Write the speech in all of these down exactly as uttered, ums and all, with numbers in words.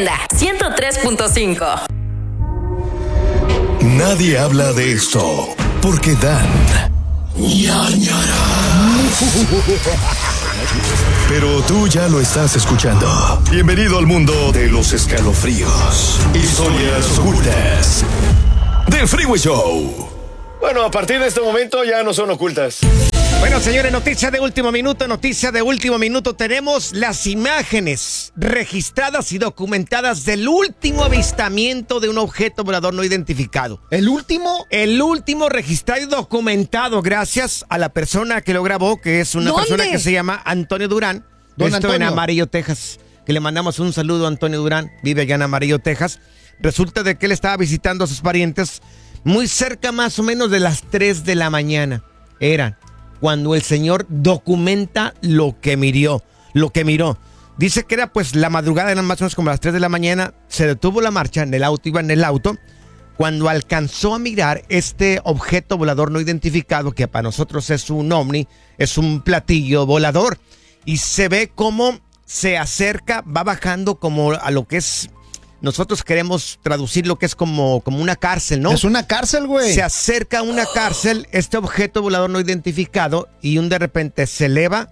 Prenda ciento tres punto cinco. Nadie habla de esto porque dan ñañara. Pero tú ya lo estás escuchando. Bienvenido al mundo de los escalofríos, historias ocultas del Freeway Show. Bueno, a partir de este momento ya no son ocultas. Bueno, señores, noticia de último minuto, noticia de último minuto. Tenemos las imágenes registradas y documentadas del último avistamiento de un objeto volador no identificado. ¿El último? El último registrado y documentado gracias a la persona que lo grabó, que es una ¿Dónde? persona que se llama Antonio Durán. Don Esto Antonio. en Amarillo, Texas. Que le mandamos un saludo a Antonio Durán. Vive allá en Amarillo, Texas. Resulta de que él estaba visitando a sus parientes muy cerca más o menos de las tres de la mañana. Eran cuando el señor documenta lo que miró, lo que miró. Dice que era pues la madrugada, eran más o menos como las tres de la mañana, se detuvo la marcha en el auto, iba en el auto, cuando alcanzó a mirar este objeto volador no identificado, que para nosotros es un ovni, es un platillo volador, y se ve cómo se acerca, va bajando como a lo que es... Nosotros queremos traducir lo que es como, como una cárcel, ¿no? Es una cárcel, güey. Se acerca a una cárcel, este objeto volador no identificado, y un de repente se eleva,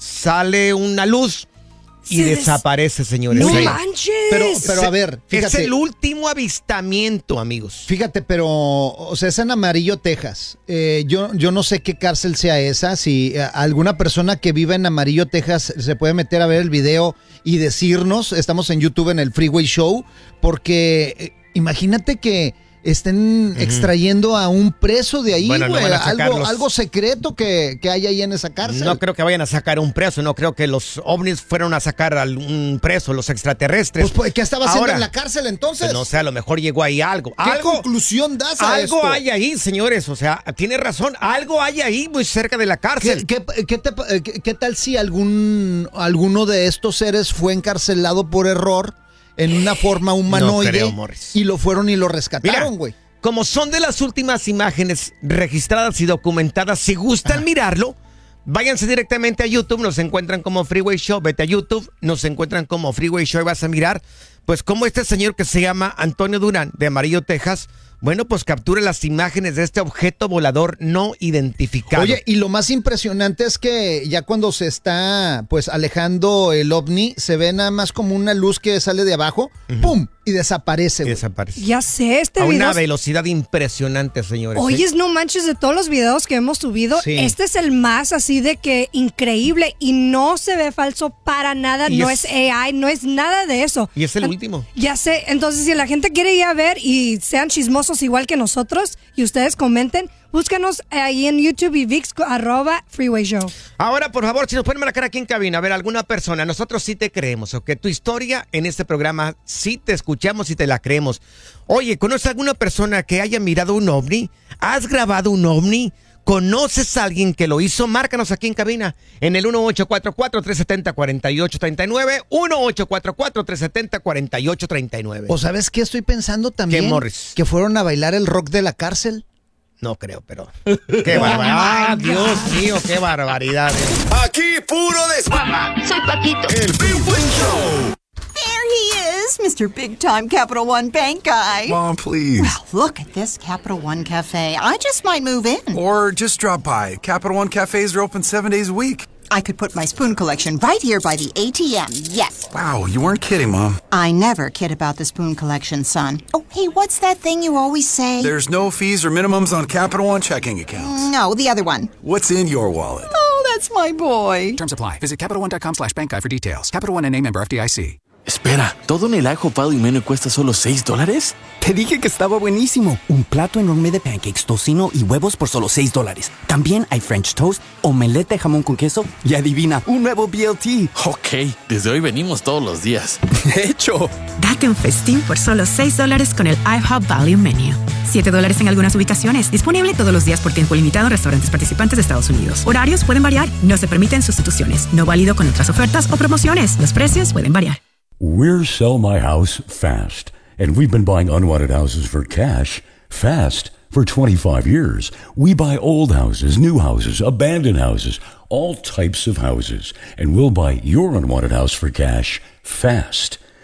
sale una luz y Se des- desaparece, señores. ¡No Sí. manches! Pero, pero a ver, Es fíjate. el último avistamiento, amigos. Fíjate, pero, o sea, es en Amarillo, Texas. Eh, yo, yo no sé qué cárcel sea esa. Si eh, alguna persona que viva en Amarillo, Texas, se puede meter a ver el video y decirnos, estamos en YouTube en el Freeway Show, porque eh, imagínate que estén extrayendo a un preso de ahí, Bueno, no güey. van a algo, sacarlos. algo secreto que, que hay ahí en esa cárcel. No creo que vayan a sacar un preso, no creo que los ovnis fueron a sacar a un preso, los extraterrestres. Pues, pues, ¿qué estaba haciendo Ahora, en la cárcel entonces? pues, no sé, a lo mejor llegó ahí algo. ¿Qué algo conclusión das a Algo esto? hay ahí, señores, o sea, tiene razón, algo hay ahí muy cerca de la cárcel. ¿Qué, qué, qué te- qué- qué tal si algún alguno de estos seres fue encarcelado por error en una forma humanoide creo, Morris. y lo fueron y lo Mira, rescataron, güey? como son de las últimas imágenes registradas y documentadas, si gustan mirarlo, váyanse directamente a YouTube, nos encuentran como Freeway Show, vete a YouTube, nos encuentran como Freeway Show y vas a mirar, pues como este señor que se llama Antonio Durán, de Amarillo, Texas, bueno, pues captura las imágenes de este objeto volador no identificado. Oye, y lo más impresionante es que ya cuando se está pues alejando el ovni, se ve nada más como una luz que sale de abajo, ¡pum! Y desaparece, Y güey. desaparece. Ya sé, este A video... una velocidad impresionante, señores. Oye, ¿eh? no manches, de todos los videos que hemos subido, Sí. este es el más así de que increíble y no se ve falso para nada, Y no es- es, A I, no es nada de eso. Y es el En- último. Ya sé, entonces si la gente quiere ir a ver y sean chismosos igual que nosotros y ustedes comenten, búscanos ahí en YouTube y VIX arroba Freeway Show. Ahora, por favor, si nos pueden marcar aquí en cabina, a ver, alguna persona, nosotros sí te creemos, ¿ok? Tu historia en este programa sí te escuchamos y te la creemos. Oye, ¿conoces alguna persona que haya mirado un ovni? ¿Has grabado un ovni? ¿Conoces a alguien que lo hizo? Márcanos aquí en cabina en el uno ocho cuatro cuatro, tres siete cero, cuatro ocho tres nueve, uno ocho cuatro cuatro, tres siete cero, cuatro ocho tres nueve. ¿O sabes qué estoy pensando también? ¿Qué, Morris? Que fueron a bailar el rock de la cárcel. No creo, pero... ¡Qué barbaridad! ¡Ah, Dios mío, qué barbaridad! eh. Aquí puro desmadre. Soy Paquito. El Freeway Show. There he is, Mister Big Time Capital One Bank Guy. Mom, please. Well, look at this Capital One Cafe. I just might move in. Or just drop by. Capital One cafes are open seven days a week. I could put my spoon collection right here by the A T M, yes. Wow, you weren't kidding, Mom. I never kid about the spoon collection, son. Oh, hey, what's that thing you always say? There's no fees or minimums on Capital One checking accounts. No, the other one. What's in your wallet? Oh, that's my boy. Terms apply. Visit CapitalOne.com slash bank guy for details. Capital One N A member F D I C. Espera, ¿todo en el ajo pado y menú cuesta solo seis dólares? Te dije que estaba buenísimo. Un plato enorme de pancakes, tocino y huevos por solo seis dólares. También hay French toast, omelette de jamón con queso y adivina, un nuevo B L T. Ok, desde hoy venimos todos los días. ¡Hecho! Date un festín por solo seis dólares con el IHOP Value Menu. siete dólares en algunas ubicaciones. Disponible todos los días por tiempo limitado en restaurantes participantes de Estados Unidos. Horarios pueden variar. No se permiten sustituciones. No válido con otras ofertas o promociones. Los precios pueden variar. We're Sell My House Fast, and we've been buying unwanted houses for cash fast for twenty-five years. We buy old houses, new houses, abandoned houses, all types of houses, and we'll buy your unwanted house for cash fast.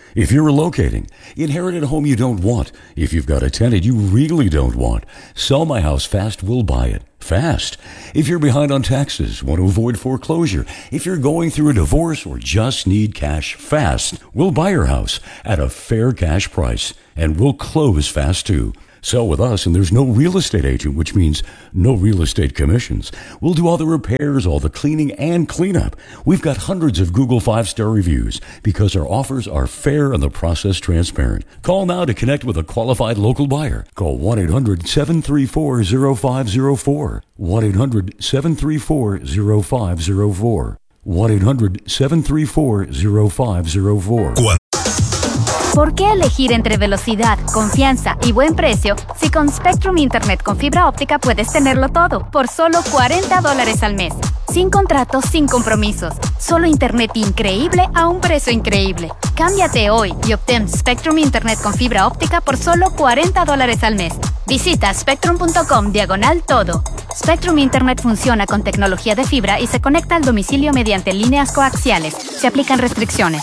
If you're relocating, inherit a home you don't want. If you've got a tenant you really don't want, Sell My House Fast will buy it. Fast. If you're behind on taxes, want to avoid foreclosure, if you're going through a divorce or just need cash fast, we'll buy your house at a fair cash price, and we'll close fast too. Sell with us and there's no real estate agent, which means no real estate commissions. We'll do all the repairs, all the cleaning and cleanup. We've got hundreds of Google five-star reviews because our offers are fair and the process transparent. Call now to connect with a qualified local buyer. Call one eight hundred seven three four zero five zero four. one eight hundred seven three four zero five zero four. one eight hundred seven three four zero five zero four. ¿Por qué elegir entre velocidad, confianza y buen precio si con Spectrum Internet con fibra óptica puedes tenerlo todo por solo cuarenta dólares al mes? Sin contratos, sin compromisos. Solo Internet increíble a un precio increíble. Cámbiate hoy y obtén Spectrum Internet con fibra óptica por solo cuarenta dólares al mes. Visita spectrum.com diagonal todo. Spectrum Internet funciona con tecnología de fibra y se conecta al domicilio mediante líneas coaxiales. Se aplican restricciones.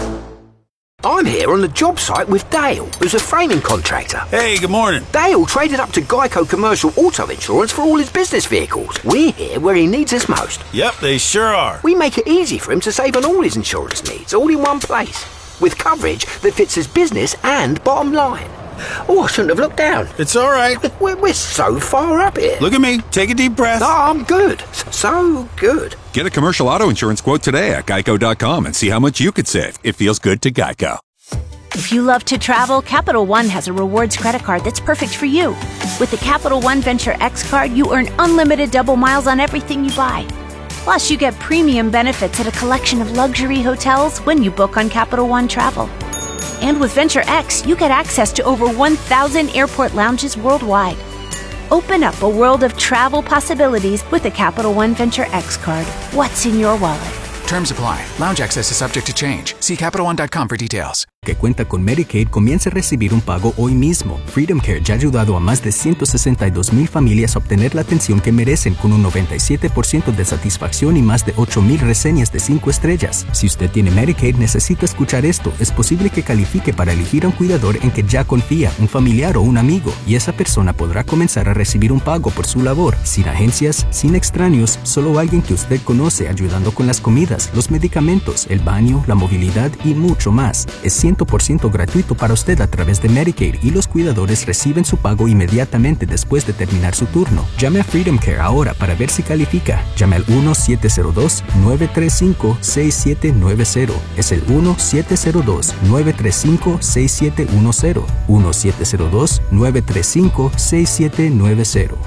I'm here on the job site with Dale, who's a framing contractor. Hey, good morning. Dale traded up to Geico Commercial Auto Insurance for all his business vehicles. We're here where he needs us most. Yep, they sure are. We make it easy for him to save on all his insurance needs, all in one place, with coverage that fits his business and bottom line. Oh, I shouldn't have looked down. It's all right. We're, we're so far up here. Look at me. Take a deep breath. No, I'm good. So good. Get a commercial auto insurance quote today at geico dot com and see how much you could save. It feels good to Geico. If you love to travel, Capital One has a rewards credit card that's perfect for you. With the Capital One Venture X card, you earn unlimited double miles on everything you buy. Plus, you get premium benefits at a collection of luxury hotels when you book on Capital One Travel. And with Venture X, you get access to over one thousand airport lounges worldwide. Open up a world of travel possibilities with the Capital One Venture X card. What's in your wallet? Terms apply. Lounge access is subject to change. See Capital One dot com for details. Que cuenta con Medicaid comience a recibir un pago hoy mismo. Freedom Care ya ha ayudado a más de ciento sesenta y dos mil familias a obtener la atención que merecen con un noventa y siete por ciento de satisfacción y más de ocho mil reseñas de cinco estrellas. Si usted tiene Medicaid, necesita escuchar esto. Es posible que califique para elegir a un cuidador en que ya confía, un familiar o un amigo, y esa persona podrá comenzar a recibir un pago por su labor, sin agencias, sin extraños, solo alguien que usted conoce ayudando con las comidas, los medicamentos, el baño, la movilidad y mucho más. Es cien por ciento gratuito para usted a través de Medicaid y los cuidadores reciben su pago inmediatamente después de terminar su turno. Llame a Freedom Care ahora para ver si califica. Llame al uno siete cero dos nueve tres cinco seis siete nueve cero. Es el uno siete cero dos nueve tres cinco seis siete uno cero. uno siete cero dos nueve tres cinco seis siete nueve cero.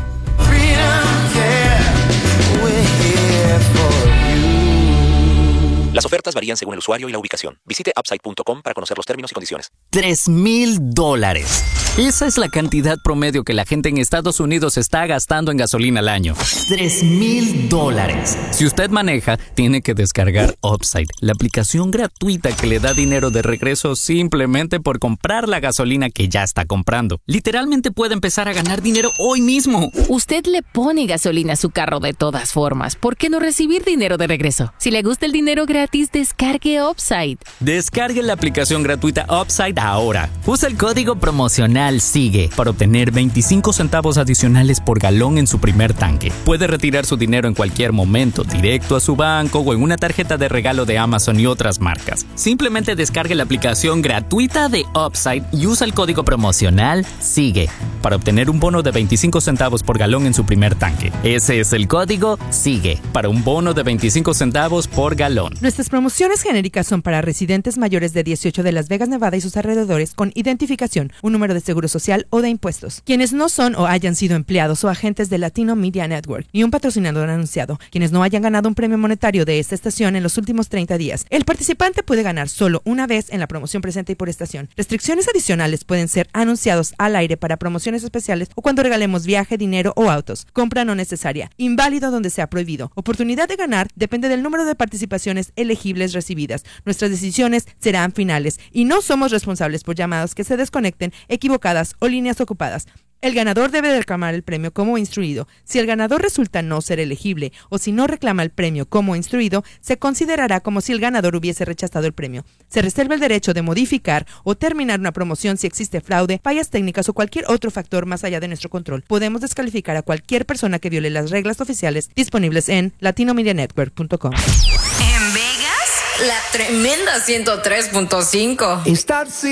Las ofertas varían según el usuario y la ubicación. Visite upside punto com para conocer los términos y condiciones. Tres mil dólares. Esa es la cantidad promedio que la gente en Estados Unidos está gastando en gasolina al año. Tres mil dólares. Si usted maneja, tiene que descargar Upside, la aplicación gratuita que le da dinero de regreso simplemente por comprar la gasolina que ya está comprando. Literalmente puede empezar a ganar dinero hoy mismo. Usted le pone gasolina a su carro de todas formas. ¿Por qué no recibir dinero de regreso? Si le gusta el dinero gratis, descargue Upside. Descargue la aplicación gratuita Upside ahora. Usa el código promocional SIGUE para obtener veinticinco centavos adicionales por galón en su primer tanque. Puede retirar su dinero en cualquier momento, directo a su banco o en una tarjeta de regalo de Amazon y otras marcas. Simplemente descargue la aplicación gratuita de Upside y usa el código promocional SIGUE para obtener un bono de veinticinco centavos por galón en su primer tanque. Ese es el código SIGUE para un bono de veinticinco centavos por galón. Nuestras promociones genéricas son para residentes mayores de dieciocho de Las Vegas, Nevada y sus alrededores con identificación, un número de seguro social o de impuestos. Quienes no son o hayan sido empleados o agentes de Latino Media Network y un patrocinador anunciado. Quienes no hayan ganado un premio monetario de esta estación en los últimos treinta días. El participante puede ganar solo una vez en la promoción presente y por estación. Restricciones adicionales pueden ser anunciados al aire para promociones especiales o cuando regalemos viaje, dinero o autos. Compra no necesaria. Inválido donde sea prohibido. Oportunidad de ganar depende del número de participaciones elegibles recibidas. Nuestras decisiones serán finales y no somos responsables por llamadas que se desconecten, equivocadas o líneas ocupadas. El ganador debe de reclamar el premio como instruido. Si el ganador resulta no ser elegible o si no reclama el premio como instruido, se considerará como si el ganador hubiese rechazado el premio. Se reserva el derecho de modificar o terminar una promoción si existe fraude, fallas técnicas o cualquier otro factor más allá de nuestro control. Podemos descalificar a cualquier persona que viole las reglas oficiales disponibles en latino media network punto com. En Vegas, la tremenda ciento tres punto cinco. Estar